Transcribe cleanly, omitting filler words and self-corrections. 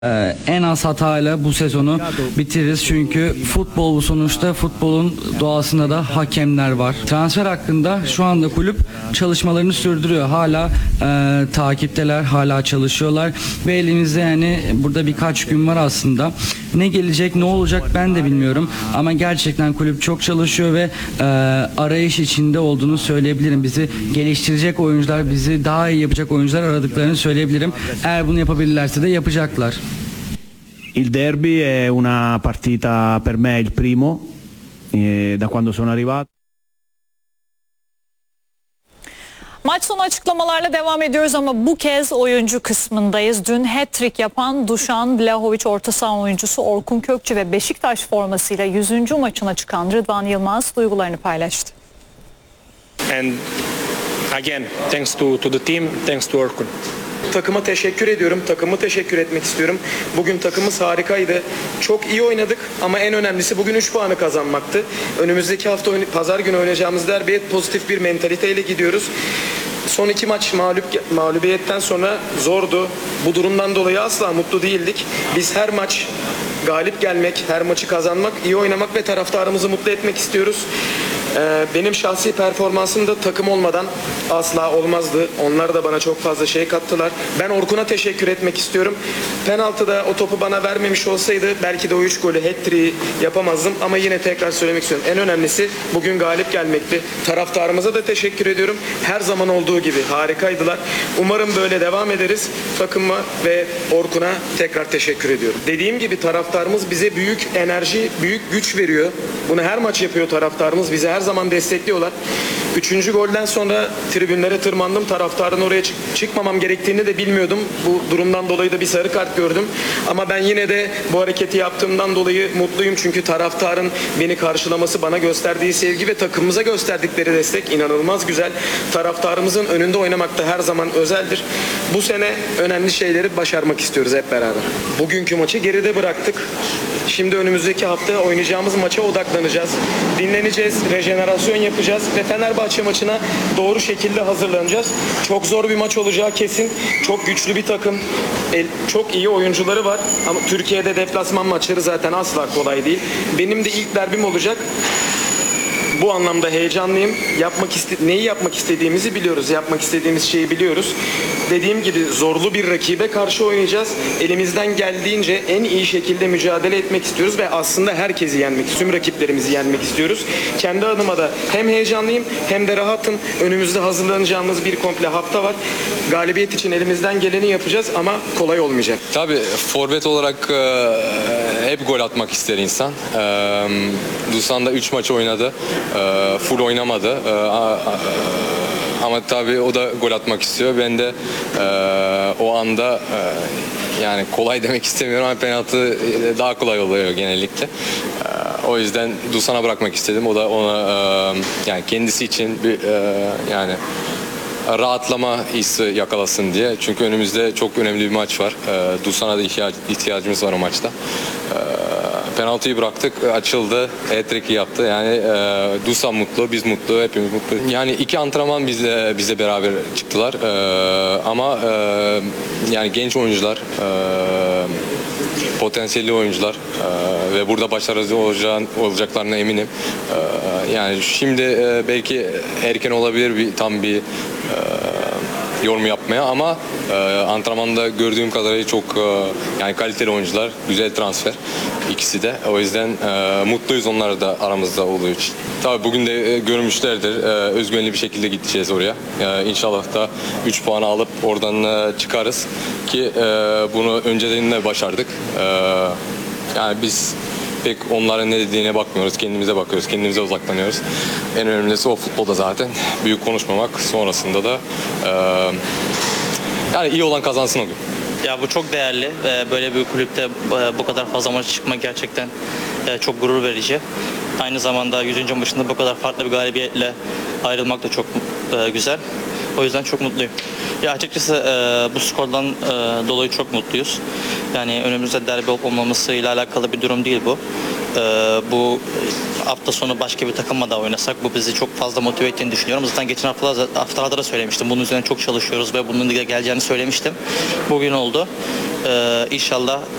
En az hatayla bu sezonu bitiririz çünkü futbol bu sonuçta, futbolun doğasında da hakemler var. Transfer hakkında şu anda kulüp çalışmalarını sürdürüyor. Hala takipteler, hala çalışıyorlar ve elimizde yani burada birkaç gün var aslında. Ne gelecek, ne olacak ben de bilmiyorum ama gerçekten kulüp çok çalışıyor ve arayış içinde olduğunu söyleyebilirim. Bizi geliştirecek oyuncular, bizi daha iyi yapacak oyuncular aradıklarını söyleyebilirim. Eğer bunu yapabilirlerse de yapacaklar. Il derby è una partita per me il primo da quando sono arrivato. Maç sonu açıklamalarla devam ediyoruz ama bu kez oyuncu kısmındayız. Dün hat-trick yapan Dušan Vlahović orta saha oyuncusu Orkun Kökçü ve Beşiktaş formasıyla 100. maçına çıkan Rıdvan Yılmaz duygularını paylaştı. And again, thanks to the team, thanks to Orkun. Takıma teşekkür ediyorum. Takımı teşekkür etmek istiyorum. Bugün takımımız harikaydı. Çok iyi oynadık ama en önemlisi bugün 3 puanı kazanmaktı. Önümüzdeki hafta pazar günü oynayacağımız derbiye pozitif bir mentaliteyle gidiyoruz. Son 2 maç mağlubiyetten sonra zordu. Bu durumdan dolayı asla mutlu değildik. Biz her maç galip gelmek, her maçı kazanmak, iyi oynamak ve taraftarımızı mutlu etmek istiyoruz. Benim şahsi performansım da takım olmadan asla olmazdı. Onlar da bana çok fazla şey kattılar. Ben Orkun'a teşekkür etmek istiyorum. Penaltıda o topu bana vermemiş olsaydı belki de o 3 golü hat-trick'i yapamazdım. Ama yine tekrar söylemek istiyorum. En önemlisi bugün galip gelmekti. Taraftarımıza da teşekkür ediyorum. Her zaman olduğu gibi harikaydılar. Umarım böyle devam ederiz. Takıma ve Orkun'a tekrar teşekkür ediyorum. Dediğim gibi taraftarımız bize büyük enerji, büyük güç veriyor. Bunu her maç yapıyor taraftarımız. Bizi her zaman destekliyorlar. 3. golden sonra tribünlere tırmandım. Taraftarın oraya çıkmamam gerektiğini de bilmiyordum. Bu durumdan dolayı da bir sarı kart gördüm. Ama ben yine de bu hareketi yaptığımdan dolayı mutluyum. Çünkü taraftarın beni karşılaması, bana gösterdiği sevgi ve takımımıza gösterdikleri destek inanılmaz güzel. Taraftarımızın önünde oynamak da her zaman özeldir. Bu sene önemli şeyleri başarmak istiyoruz hep beraber. Bugünkü maçı geride bıraktık. Şimdi önümüzdeki hafta oynayacağımız maça odaklanacağız. Dinleneceğiz, rejenerasyon yapacağız ve Fenerbahçe maçına doğru şekilde hazırlanacağız. Çok zor bir maç olacağı kesin. Çok güçlü bir takım. Çok iyi oyuncuları var. Ama Türkiye'de deplasman maçları zaten asla kolay değil. Benim de ilk derbim olacak. Bu anlamda heyecanlıyım. Neyi yapmak istediğimizi biliyoruz. Yapmak istediğimiz şeyi biliyoruz. Dediğim gibi zorlu bir rakibe karşı oynayacağız. Elimizden geldiğince en iyi şekilde mücadele etmek istiyoruz ve aslında herkesi yenmek, tüm rakiplerimizi yenmek istiyoruz. Kendi adıma da hem heyecanlıyım hem de rahatım. Önümüzde hazırlanacağımız bir komple hafta var. Galibiyet için elimizden geleni yapacağız ama kolay olmayacak. Tabii forvet olarak hep gol atmak ister insan. Dušan da 3 maç oynadı. Full oynamadı. Ama tabii o da gol atmak istiyor. Ben de o anda yani kolay demek istemiyorum ama penaltı daha kolay oluyor genellikle. O yüzden Dušan'a bırakmak istedim. O da ona yani kendisi için bir yani rahatlama hissi yakalasın diye. Çünkü önümüzde çok önemli bir maç var. Dušan'a da ihtiyacımız var o maçta. Penaltıyı bıraktık, açıldı, hat-trick'i yaptı. Yani Dušan mutlu, biz mutlu, hepimiz mutlu. Yani 2 antrenman bizle beraber çıktılar. Ama yani genç oyuncular, potansiyelli oyuncular ve burada başarılı olacaklarına eminim. Yani şimdi belki erken olabilir tam bir yorum yapmaya ama antrenmanda gördüğüm kadarıyla çok yani kaliteli oyuncular, güzel transfer ikisi de. O yüzden mutluyuz onlar da aramızda olduğu için. Tabii bugün de görmüşlerdir. Özgüvenli bir şekilde gideceğiz oraya. İnşallah da 3 puanı alıp oradan çıkarız ki bunu önceden de başardık. Yani biz pek onların ne dediğine bakmıyoruz, kendimize bakıyoruz, kendimize odaklanıyoruz. En önemlisi o futbolda zaten. Büyük konuşmamak, sonrasında da yani iyi olan kazansın o gün. Ya bu çok değerli. Böyle bir kulüpte bu kadar fazla maç çıkmak gerçekten çok gurur verici. Aynı zamanda 100. maçında bu kadar farklı bir galibiyetle ayrılmak da çok güzel. O yüzden çok mutluyum. Ya açıkçası bu skordan dolayı çok mutluyuz. Yani önümüzde derbi olup olmamasıyla alakalı bir durum değil bu. Bu hafta sonu başka bir takımla da oynasak bu bizi çok fazla motive ettiğini düşünüyorum. Zaten geçen haftalarda da söylemiştim. Bunun üzerine çok çalışıyoruz ve bunun da geleceğini söylemiştim. Bugün oldu. İnşallah